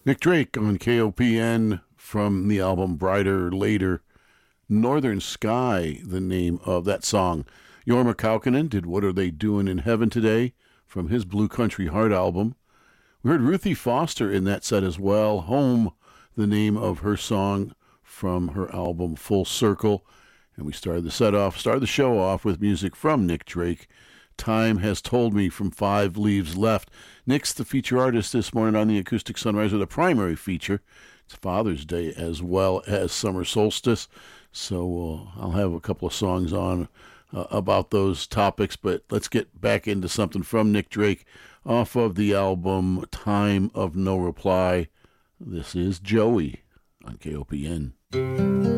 Nick Drake on KOPN from the album Brighter Later. Northern Sky, the name of that song. Jorma Kaukonen did What Are They Doing in Heaven Today from his Blue Country Heart album. We heard Ruthie Foster in that set as well. Home, the name of her song from her album Full Circle. And we started the show off with music from Nick Drake. Time Has Told Me from Five Leaves Left. Nick's the feature artist this morning on the Acoustic Sunrise with a primary feature. It's Father's Day as well as Summer Solstice. So I'll have a couple of songs on about those topics, but let's get back into something from Nick Drake off of the album Time of No Reply. This is Joey on KOPN.